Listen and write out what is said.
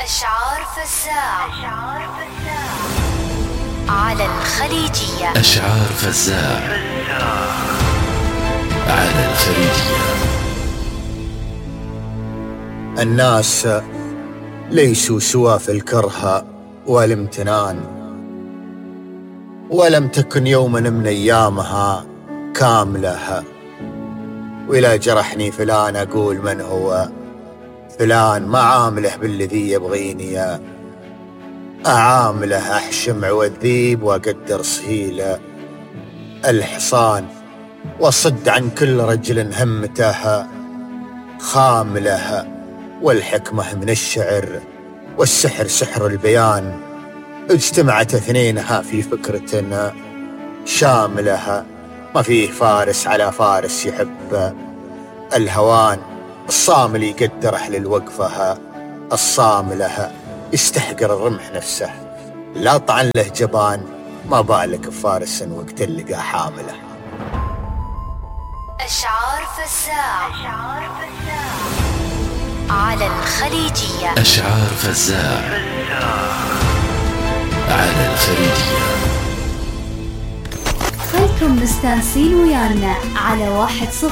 أشعار فزاع على الخليجية. أشعار فزاع على الخليجية. الناس ليسوا سوى في الكره والامتنان، ولم تكن يوما من أيامها كاملة. وإذا جرحني فلان أقول من هو فلان، ما عامله بالذي يبغيني أعامله. أحشم عوذيب وأقدر صهيله الحصان، وصد عن كل رجل همته خامله. والحكمة من الشعر والسحر سحر البيان، اجتمعت اثنينها في فكرة شاملة. ما فيه فارس على فارس يحب الهوان، الصامل يقدر أهل الوقفة الصاملة. يستحقر الرمح نفسه لا طعن له جبان، ما بالك بفارس وقت اللقى حامله. أشعار فزاع على الخليجية. أشعار فزاع على الخليجية. خلكم مستانسين ويانا على 1-0